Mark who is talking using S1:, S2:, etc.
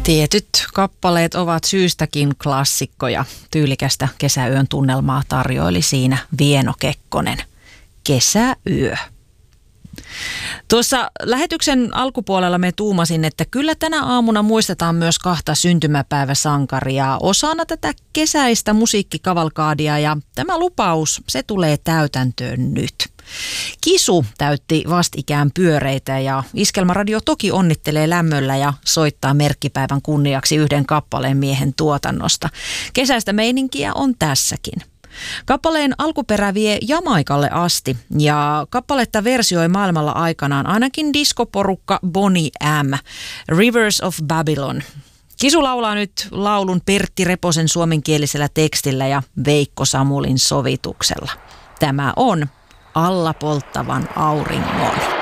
S1: Tietyt kappaleet ovat syystäkin klassikkoja. Tyylikästä kesäyön tunnelmaa tarjoili siinä Vieno Kekkonen. Kesäyö. Tuossa lähetyksen alkupuolella me tuumasin, että kyllä tänä aamuna muistetaan myös kahta syntymäpäiväsankaria osana tätä kesäistä musiikkikavalkaadia, ja tämä lupaus, se tulee täytäntöön nyt. Kisu täytti vastikään pyöreitä ja Iskelmäradio toki onnittelee lämmöllä ja soittaa merkkipäivän kunniaksi yhden kappaleen miehen tuotannosta. Kesäistä meininkiä on tässäkin. Kappaleen alkuperä vie Jamaikalle asti ja kappaletta versioi maailmalla aikanaan ainakin diskoporukka Boney M. Rivers of Babylon. Kisu laulaa nyt laulun Pertti Reposen suomenkielisellä tekstillä ja Veikko Samulin sovituksella. Tämä on Alla polttavan auringon.